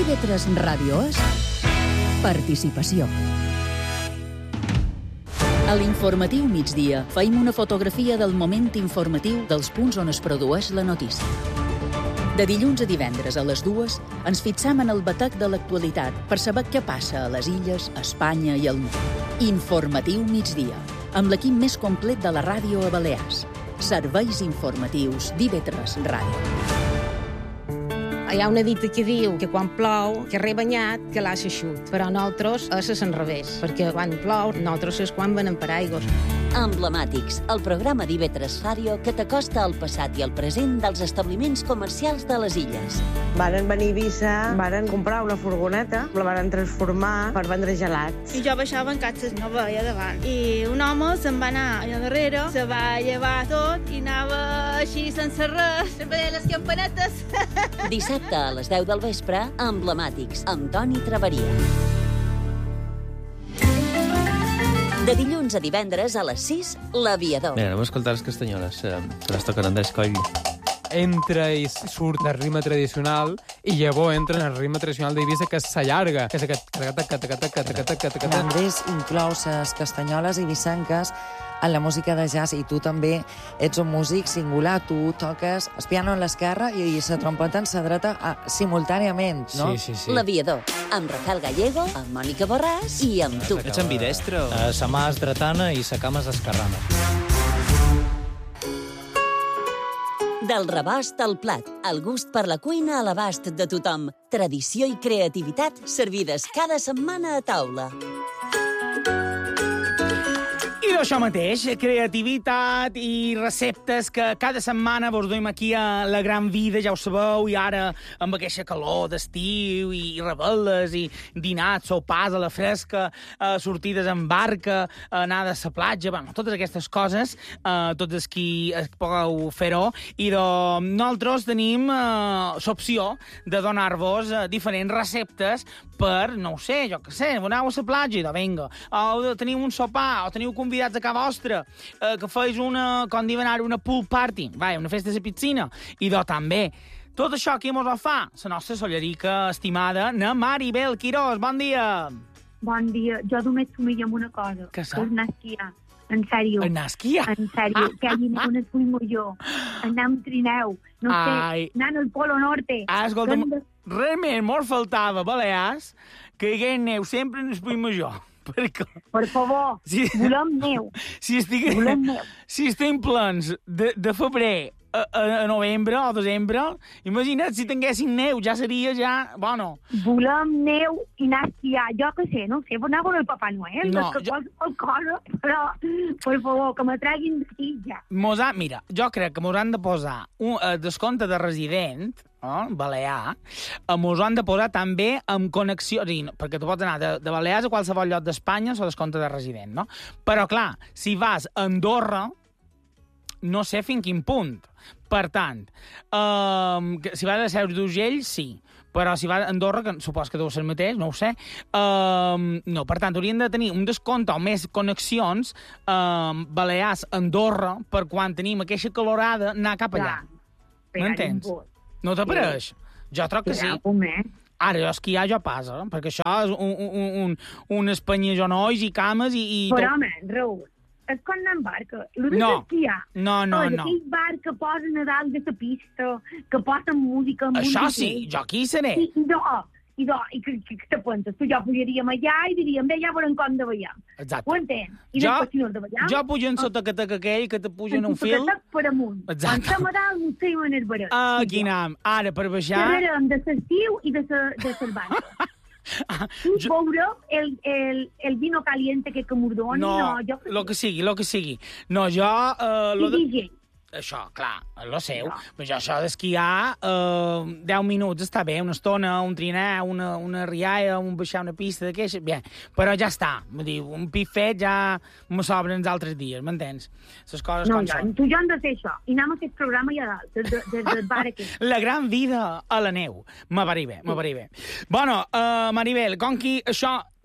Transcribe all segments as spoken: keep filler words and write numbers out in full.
I V tres Ràdio és participació. A l'informatiu migdia feim una fotografia del moment informatiu dels punts on es produeix la notícia. De dilluns a divendres a les dues ens fixam en el batec de l'actualitat per saber què passa a les illes, a Espanya i al món. Informatiu migdia, amb l'equip més complet de la ràdio a Balears. Serveis informatius d'I V tres Ràdio. Hi ha una dita que diu que quan plou, que re banyat, que l'ha xut. Però nosaltres és al revés, perquè quan plou, nosaltres és quan venem paraigües. Emblemàtics, el programa d'I V tres Ràdio que t'acosta al passat i al present dels establiments comercials de les illes. Varen venir a Eivissa, varen comprar una furgoneta, la varen transformar per vendre gelats. I jo baixava en catxes, no veia davant. I un home se'n va anar allà darrere, se va llevar tot i anava així sense res, sempre deia les campanetes. Dissabte a les deu del vespre, Emblemàtics, amb Toni Traveria. De dilluns a divendres a les sis, L'Aviador. Mira, anem a escoltar les castanyoles, eh, que les toquen Andrés Coll. Entra i surt el ritme tradicional i llavors entra en el ritme tradicional d'Eivissa, que s'allarga, que és aquest... Andrés inclou les castanyoles eivissenques en la música de jazz, i tu també ets un músic singular. Tu toques el piano en l'esquerra i la trompeta en la dreta simultàniament, no? Sí, sí, sí. L'Aviador, amb Rafael Gallego, amb Mònica Borràs i amb tu. Ets ambidestre? Uh, sa mà és dretana i sa cama és esquerrana. Del rebost al plat, el gust per la cuina a l'abast de tothom. Tradició i creativitat servides cada setmana a taula. I d'això mateix, creativitat i receptes que cada setmana vos duim aquí a La Gran Vida, ja ho sabeu, i ara amb aquesta calor d'estiu i rebel·les i dinars, sopars a la fresca, eh, sortides en barca, anar a la platja, bueno, totes aquestes coses, eh, tots els qui pugueu fer-ho, i de, nosaltres tenim eh, l'opció de donar-vos eh, diferents receptes per, no ho sé, jo què sé, aneu a la platja i de vinga, o teniu un sopar, o teniu convidats a casa vostra, eh, que feis una, com diuen ara, una pool party, vai, una festa a la piscina, i de també. Tot això qui mos ho fa? La nostra sollerica estimada, na Maribel Quirós. Bon dia. Bon dia. Jo només somiglio amb una cosa. Què que és anar a esquiar. En sèrio. Anar a esquiar? En sèrio. Que hagi on es vull jo. Anar amb trineu. No Ai. sé, anar al Polo Norte. Ah, escolta, de... res més mos faltava, Balears, que hi hagués neu sempre en el Puig Major. Perquè... Per favor, si... volem neu. Si estic... Volem neu. Si estem plens de, de febrer a, a, a novembre o desembre, imagina't si tinguessin neu, ja seria ja... Bueno... Volem neu i anar a esquiar. Jo què sé, no sé, anar a veure el Papa Noel, no, que jo... qualsevol cosa, però, per favor, que me treguin d'aquí ja. Mos ha... Mira, jo crec que mos han de posar un eh, descompte de resident, oh, Balear, mos han de posar també amb connexió, dir, perquè tu pots anar de, de Balears a qualsevol lloc d'Espanya o descompte de resident, no? Però, clar, si vas a Andorra, no sé fins quin punt. Per tant, um, si vas a Seu d'Urgell, sí. Però si vas a Andorra, que supos que deu ser el mateix, no ho sé, um, no, per tant, haurien de tenir un descompte o més connexions um, Balears-Andorra per quan tenim aquesta calorada anar cap allà. M'entens? No t'apareix? Jo troc que sí. Ara, jo esquiar jo passa, perquè això és un, un, un, un espanyol genolls i cames i... i però, home, Raül, és quan anar en barca. El de no. esquiar. No, no, oh, no. Aquell bar que posen a dalt de la pista, que posen música... Això sí, jo aquí hi seré. I, i no, i, no, i que, que, que te penses? Tu i jo pujaríem allà i diríem, bé, ja veurem com de ballar. Exacte. Ho entens? I jo, després, si no de ballar... Jo pujo en sota catec aquell que te puja en un fil... Catec per amunt. Exacte. Quan som a dalt, no sé on és barat. Ah, quin am. Ara, per baixar... Xerrarem de l'estiu i de la barca. Ah, tu jo... veureu el, el, el vino caliente que m'ordoni? No, no jo lo que sigui, lo que sigui. No, jo... Uh, lo de... D J. Això, clar, lo seu. No. Però jo això d'esquiar, uh, deu minuts està bé, una estona, un trinar, una, una rialla, un baixar una pista de queixa, bé, però ja està. Vull dir, un pit fet ja me sobren els altres dies, m'entens? Les coses no, com ja, són. Tu ja hem de fer això, i anem a aquest programa ja dalt, des, des, des del bar aquí. La gran vida a la neu. M'avari bé, m'avari bé. Bueno, uh, Maribel, com que això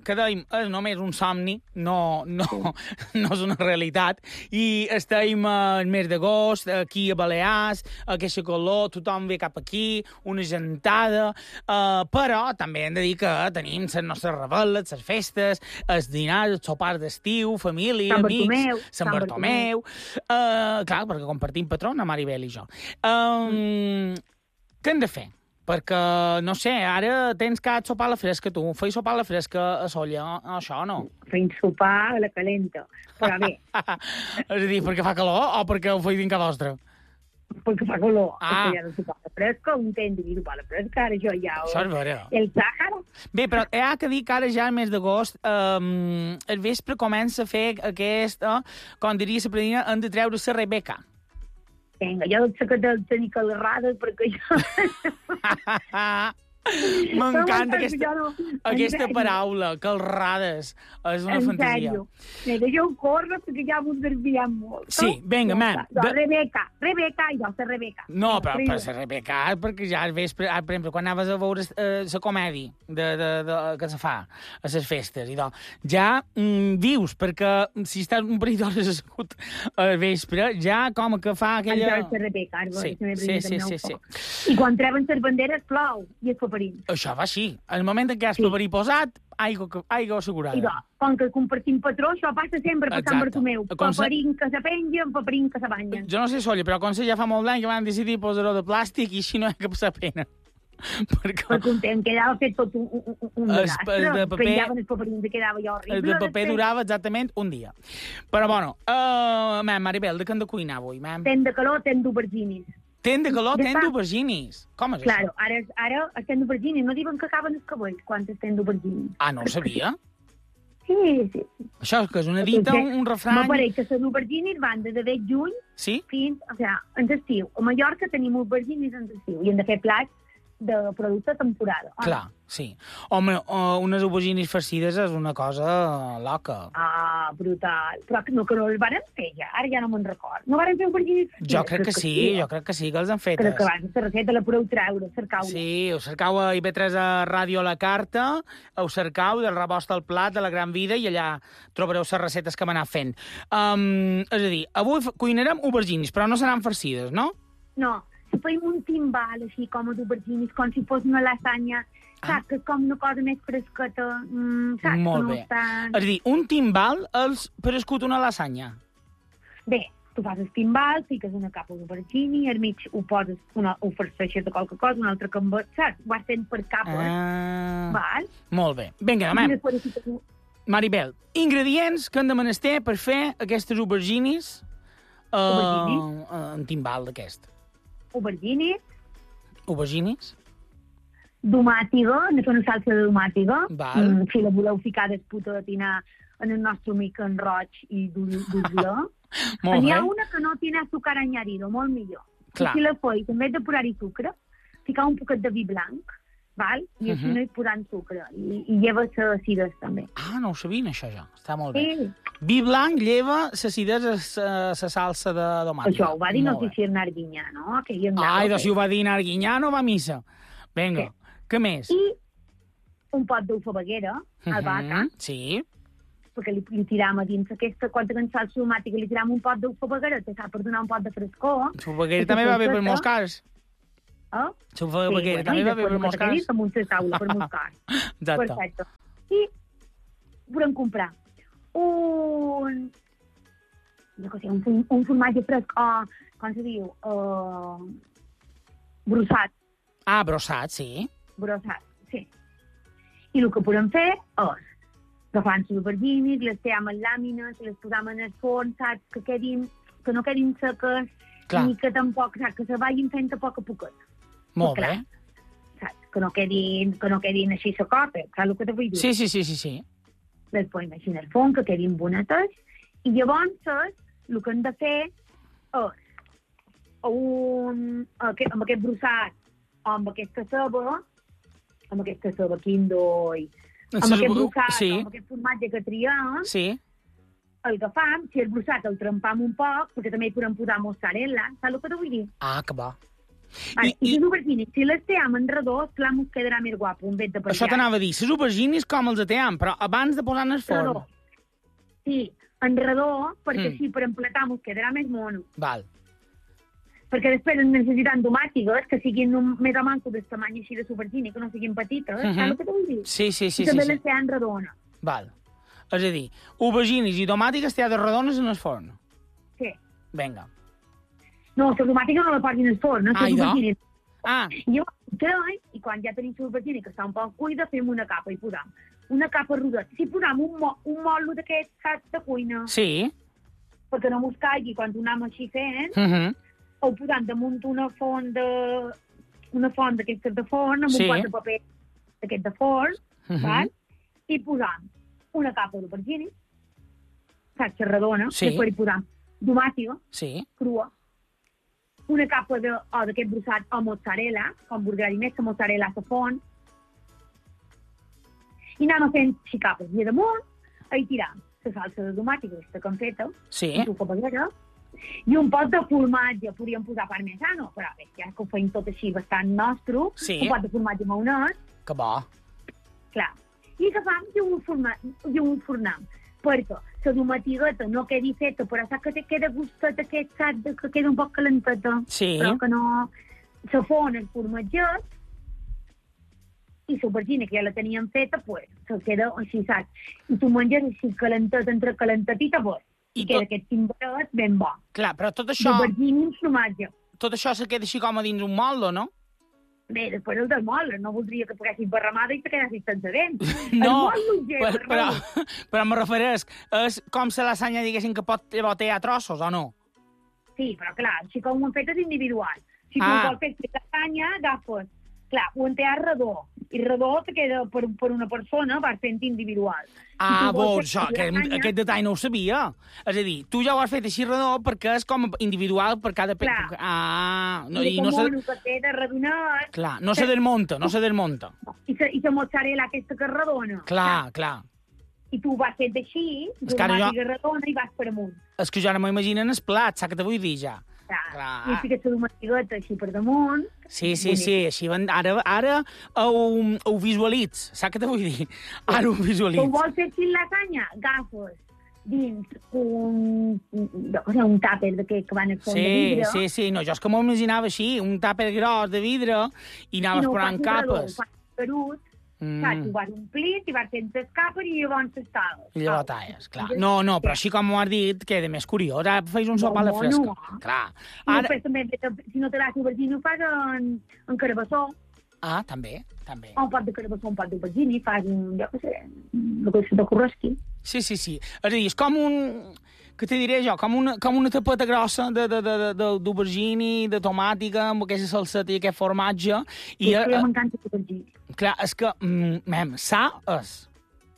que dèiem és només un somni, no, no, no és una realitat, i estem al mes d'agost, aquí a Balears, aquesta calor, tothom ve cap aquí, una gentada, uh, però també hem de dir que tenim les nostres reveles, les festes, els dinars, els sopars d'estiu, família, Sant amics, Bartomeu, Sant Sant Bartomeu, uh, clar, perquè compartim patrona, Maribel i jo. Um, què hem de fer? Perquè, no sé, ara tens que sopar a la fresca, tu. Feis sopar a la fresca a Solla, això, no? Feim sopar a la calenta, però bé. És a dir, perquè fa calor o perquè ho feis dins casa vostra? Perquè fa calor. Ah. Perquè ja no sopar a la fresca, un temps de sopar a la fresca, ara jo ja... Això és vera. El Sàhara. Bé, però hi ha que dir que ara ja al mes d'agost, um, el vespre comença a fer aquest, uh, com diria la predina, hem de treure la Rebeca. Vinga, jo sé que de tenir calrades perquè jo... M'encanta aquesta, no, aquesta paraula, calrades. És una en fantasia. En sèrio. Deixeu córrer perquè ja m'ho desviem molt. Sí, vinga, no, man. No, de... Rebeca, Rebeca, i jo sé Rebeca. No, però, però la Rebeca, perquè ja al vespre, per exemple, quan anaves a veure eh, la comèdia de, de, de, que se fa a les festes, i tot, ja mm, vius, perquè si estàs un parell d'hores assegut al vespre, ja com que fa aquella... En Rebeca, sí, sí, sí, sí, sí. I quan treuen les banderes plou, i és paperín. Això va així. En el moment en què has sí. paperí posat, aigua, aigua assegurada. I do, com que compartim patró, això passa sempre per Sant Bartomeu. Paperín que se penja, paperín que se banya. Jo no sé, Solla, però com ja fa molt d'any que van decidir posar-ho de plàstic i així no hi ha cap pena. Perquè, perquè un temps quedava fet tot un, un, un desastre. El de paper, penjaven els paperins i quedava ja horrible. El de paper després. Durava exactament un dia. Però, bueno, uh, mam, Maribel, de què hem de cuinar avui, mam? Ten de calor, ten d'auberginis. Ten de calor, ten d'auberginis. Com és claro, això? Ara, ara estem d'auberginis. No diuen que acaben els cabells quan estem d'auberginis. Ah, no ho sabia? Sí, sí. Això és que és una dita, un, un refrany... M'apareix que les auberginis van des de juny sí? fins... O sigui, en estiu. A Mallorca tenim auberginis en estiu i hem de fer plats de producte de temporada. Oh, clar, sí. Home, unes auberginis farcides és una cosa loca. Ah, brutal. Però no, que no les varen fer ja, ara ja no me'n record. No varen fer auberginis farcides? Jo crec que, que sí, sí, jo crec que sí que els han fetes. Crec que abans la recepta la podeu treure, cercau-la. Sí, ho cercau a I P tres a Ràdio a la Carta, ho cercau del rebost al plat de la Gran Vida i allà trobareu les receptes que hem anat fent. Um, és a dir, avui cuinarem auberginis, però no seran farcides, no? No. Si feim un timbal, així com a d'auberginis, com si fos una lasanya, ah. saps? Que és com una cosa més fresqueta, mm, saps? Molt bé. No tan... És a dir, un timbal és prescut una lasanya. Bé, tu fas el timbal, fiques una capa d'aubergini, al mig ho poses, una, ho farceixes de qualque cosa, una altra camba, saps? Ho vas fent per capes. Ah. Val? Molt bé. Vinga, demà. Maribel, ingredients que hem de menester per fer aquestes auberginis uh, en timbal d'aquest. Auberginis. Auberginis. Domàtiga, hem de fer una salsa de domàtiga. Val. Mm, si la voleu ficar després a tinar en el nostre amic en roig i dur-la. N'hi ha una que no tiene azúcar añadido, molt millor. Clar. Si la feis, en vez de posar-hi sucre, ficar un poquet de vi blanc, val? I així uh -huh. no hi posant sucre. I, i lleva l'acidesa també. Ah, no ho sabien, això ja. Està molt bé. Sí. Vi blanc lleva l'acidesa a la salsa de domàtica. Això ho va dir, no sé si en Arguinyà, no? Que hi Ai, doncs si ho va dir en Arguinyà, no va a missa. Vinga, sí. Què més? I un pot d'ufabaguera, albahaca. Uh -huh. Sí. Perquè li, li tiram a dins aquesta, quan tenim salsa domàtica, li tiram un pot d'ufabaguera, que s'ha per donar un pot de frescor. L'ufabaguera també va bé per molts cars. Eh? L'ufabaguera també va bé per molts cars. Amb un taula per molts cars. Exacte. Perfecte. I podem comprar un... no sé, un, un formatge fresc, o, com se diu, uh, brossat. Ah, brossat, sí. Brossat, sí. I el que podem fer és agafant les auberginis, les team en làmines, les posam en el forn, saps? Que, quedin, que no quedin seques, clar. Ni que tampoc, saps? Que se vagin fent a poc a poquet. Molt bé. Saps? Que no quedin, que no quedin així secotes, saps el que te vull dir? Sí, sí, sí, sí, sí. Les posem així en el forn, que quedin bonetes, i llavors el que hem de fer és un, amb aquest brossat, o amb aquesta ceba, amb aquesta ceba Kindo i amb aquest brossat, sí. Amb aquest formatge que triem, sí. El agafam, si el brossat el trempam un poc, perquè també hi podem posar mozzarella, saps el que te vull dir? Ah, que bo. I, I, I les aubergines, si les team en redó, clar, mos quedarà més guapo, un vet de Això t'anava a dir, les aubergines com els team, però abans de posar en el forn. Redó. Sí, en redó, perquè Mm. sí, per empletar mos quedarà més mono. Val. Perquè després necessitem tomàtiques que siguin un, més o manco del tamany així de aubergine, que no siguin petites, Mhm. saps el que t'ho vull dir? Sí, sí, sí. I també sí, les sí. team redona. Val. És a dir, aubergines i tomàtiques teades redones en el forn. Sí. Vinga. No, la tomàtica no la posin al forn, no? Ah, i aubergines. Ah. Jo trec, i quan ja tenim l'aubergine que està un poc cuida, fem una capa i posam una capa rodeta. Si posam un, mo un molo d'aquests sacs de cuina, Sí. perquè no mos caigui quan ho anem així fent, Uh -huh. o posam damunt una font de... una font d'aquestes de forn, amb Sí. un pot de paper d'aquest de forn, Uh -huh. val? I posam una capa d'aubergine, saps, redona, Sí. després hi posam tomàtica, Sí. crua, una capa de, o d'aquest brossat o mozzarella, com vulgui més, la mozzarella a la font, i anem fent així capes. I damunt, ahí tiram la salsa de tomàtica, aquesta que hem fet, Sí. i suca peguera, i un pot de formatge, podríem posar parmesano, però bé, ja que ho feim tot així bastant nostre, Sí. un pot de formatge maonès, Que bo. clar. I agafam i ho, forma, i ho fornam, perquè la tomatigueta no quedi feta, però saps que te queda gustet aquest sac de que queda un poc calenteta, Sí. però que no... Se fon el formatget i l'aubergina, que ja la teníem feta, pues, se queda així, saps? I tu menges així calentet entre calentetita, pues, i, i queda tot... aquest timbret ben bo. Clar, però tot això... Aubergina i formatge. Tot això se queda així com a dins un molde, no? Bé, després el del molle, no voldria que poguessis barramada i te quedessis sense dent. No, el molle, però, però, però me refereix, és com se lasanya, diguéssim, que pot botar a trossos, o no? Sí, però clar, així com ho hem fet és individual. Si tu Ah. vols fer lasanya, agafes, clar, ho enteas redó, i redó te queda per, per una persona, vas fent individual. Ah, Si tu vols vols, fer això, aquest, lasanya- aquest detall no ho sabia. És a dir, tu ja ho has fet així redó perquè és com individual per cada... pe- Clar. Ah, no, I i no se... mono que queda redonat, Clar, no se desmunta, no se desmunta. i la, i la mozzarella aquesta que és redona. Clar, clar. I tu vas fent així, És que ara jo- tomàtica redona, i vas per amunt. És que jo ara m'ho imagino en el plat, saps què te vull dir, ja? Clar. Clar. I fiques la tomatigueta així per damunt. Sí, sí, sí, així van... Ara, ara ho, ho visualitz, saps què te vull dir? Ara ho Tu visualitz. vols fer així lasanya? Agafes dins un, jo què sé, un tàper d'aquest que van a fons de Sí, vidre. sí, sí, no, jo és que m'ho imaginava així, un tàper gros de vidre i anaves no ho posant facis redó, capes. ho fas perut, Mm. saps? Ho vas omplir, i vas fent les capes i llavors les tales. I llavors talles, clar. No, no, però així com ho has dit, queda més curiós. Ara feis un sopar a la No, fresca. no. Clar. I Ara... després també, si no te l'has aubergine, ho fas en, en carabassó. Ah, també, també. O un pot de carabassó, un pot d'aubergine, i fas un, jo què sé, el que se t'ocorresqui. Sí, sí, sí. És a dir, és com un... Què te diré jo? Com una, com una tapeta grossa de, de, de, de, d'aubergine, de tomàtica, amb aquesta salseta i aquest formatge. I, I és que eh, m'encanta l'aubergine. clar, és que, mm, mem, sa és.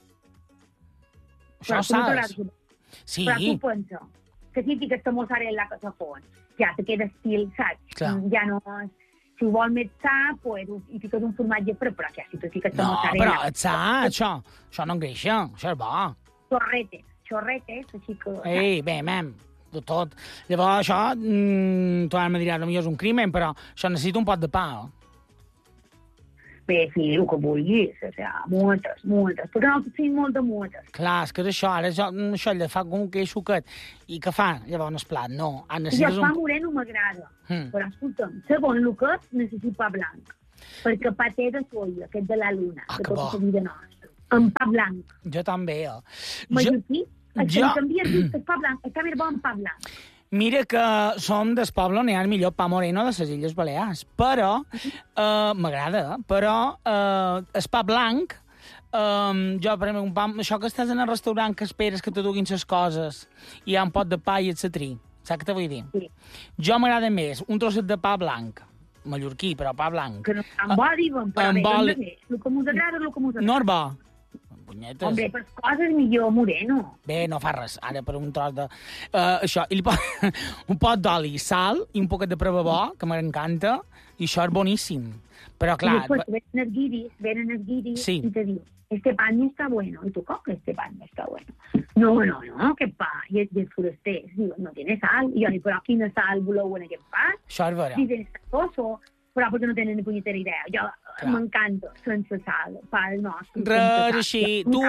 Això Però tu sa no és. t'agrada. Sí, Però tu pensa que si fiques la mozzarella que se fon, ja te queda estil, saps? Clar. Ja no és... Si ho vols més sa, pues, hi fiques un formatge fred, però ja, si tu fiques la no, mozzarella... però et sa, això. Això no engreixa, això és bo. Xorretes, xorretes, així que... Ei, bé, mem, de tot. Llavors, això, mm, tu ara me diràs, potser és un crimen, però això necessita un pot de pa, eh? Bé, sí, el que vulguis, o sigui, moltes, moltes, perquè nosaltres tenim molt de moltes. Clar, és que és això, ara això, això ell fa com que és suquet. I què fa? Llavors, no és plat, no. Ah, I el necessites pa un... moreno m'agrada, Mm. però escolta'm, segons el que és, necessito pa blanc, perquè pa té de soia, aquest de la luna, Ah, de que tota bo. la vida nostra, amb pa blanc. Jo també, eh? Mallorquí, el que jo- li canvies just el pa blanc, està més bo amb pa blanc. Mira que som del poble on hi ha el millor pa moreno de les Illes Balears, però eh, m'agrada, però eh, el pa blanc, eh, jo, per exemple, un pa, això que estàs en el restaurant que esperes que te duguin les coses i hi ha un pot de pa i et satrí, saps què te vull dir? Sí. Jo m'agrada més un trosset de pa blanc, mallorquí, però pa blanc. Que no està en bo, diuen, però Amb bé, oli. doncs bé, el que m'us agrada és el que m'us agrada. No és bo. punyetes. Hombre, per coses millor moreno. Bé, no fa res, ara per un tros de... Uh, això, i li pot... un pot d'oli, sal i un poquet de prebabó, que m'encanta, i això és boníssim. Però, clar... I després venen els guiris, venen els guiris sí. i te diu, este pan no está bueno. Y tú, ¿cómo que este pan no está bueno? No, no, no, ¿qué pan? Y el, y el forester diu, no tiene sal. I jo dic, però quina sal voleu en aquest pan? Això és vera. Dicen, sacoso, però perquè no tenen ni punyetera idea. Jo m'encanta, sense sal, pa el nostre. Res així. Tu,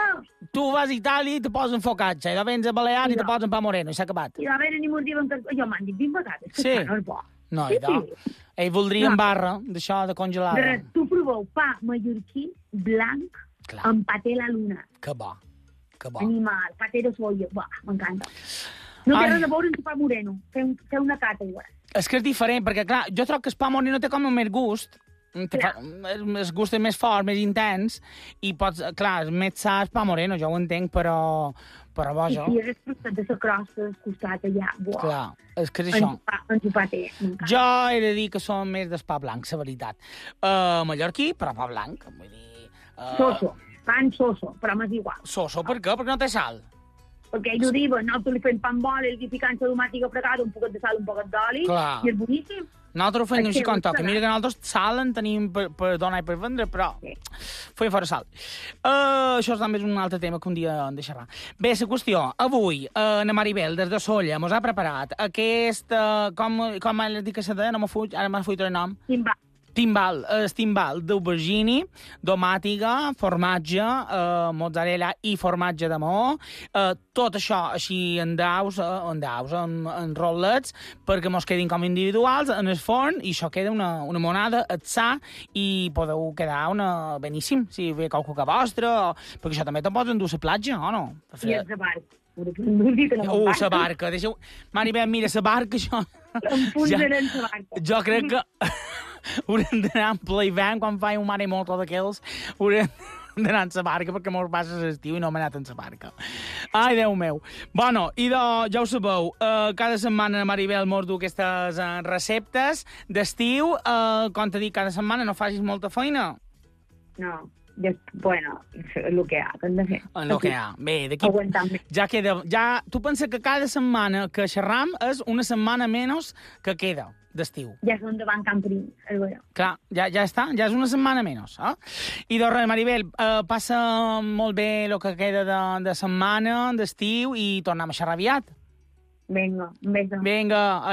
tu vas a Itàlia i te posen focaccia, i la vens a Balear i te posen pa moreno, i s'ha acabat. I la venen i mos diuen que... Jo m'han dit vint vegades que sí. no és bo. No, sí, i no. Sí. Ell voldria en barra, d'això de congelada. Res, tu proveu pa mallorquí blanc clar. Amb paté la luna. Que bo, que bo. Animal, paté de soia, va, m'encanta. No té res a veure amb el pa moreno, fer, un, fer una cata igual. És que és diferent, perquè, clar, jo trobo que el pa moreno té com més gust, fa, el gust és més fort, més intens, i pots, clar, més sa el pa moreno, jo ho entenc, però, però bo, jo... I si és el de la crosta del costat allà, buah. Clar, és que és això. En tu paté, m'encanta. Jo he de dir que som més del pa blanc, la veritat. Uh, mallorquí, però pa blanc, vull dir... Uh... Soso, pan soso, però m'és igual. Soso, per què? Perquè no té sal. Perquè ells ho diuen, nosaltres li fem pa amb oli, li ficant la tomàtica fregada, un poquet de sal, un poquet d'oli, i és boníssim. Nosaltres ho fem així com toca. Mira que nosaltres sal en tenim per, per donar i per vendre, però sí. Fem fora sal. Uh, això també és un altre tema que un dia hem de xerrar. Bé, la qüestió, avui, uh, na Maribel, des de Solla, mos ha preparat aquest, uh, com, com ha dit que se deia, no m'ho fuig, ara m'ha fuig el nom. Timbal. Timbal, el timbal d'aubergine, domàtiga, formatge, eh, mozzarella i formatge de maó, eh, tot això així en daus, eh, en daus, en, en rotllets, perquè mos quedin com individuals en el forn, i això queda una, una monada etsà, i podeu quedar una beníssim, si ve qualque vostre, o... perquè això també te'n pots endur a la platja, o no? I el barca. Uh, la barca, deixeu... Maribel, mira, la barca, això... Em punxarem la barca. Jo crec que... haurem d'anar en ple hivern, quan fa un maremoto d'aquells, haurem d'anar en la barca, perquè mos passa l'estiu i no hem anat en la barca. Ai, Déu meu. Bueno, i de, ja ho sabeu, eh, cada setmana Maribel mos du aquestes eh, receptes d'estiu. Eh, com t'he dit, cada setmana no facis molta feina. No. Des, bueno, el que hi ha, que hem de fer. El que hi ha. Bé, d'aquí... Ja queda... Ja, tu pensa que cada setmana que xerram és una setmana menys que queda d'estiu. Ja són davant Camprin, és vera. Clar, ja, ja està, ja és una setmana menys. Eh? I doncs res, Maribel, eh, passa molt bé el que queda de, de setmana, d'estiu, i tornem a xerrar aviat. Vinga, un beso. Vinga,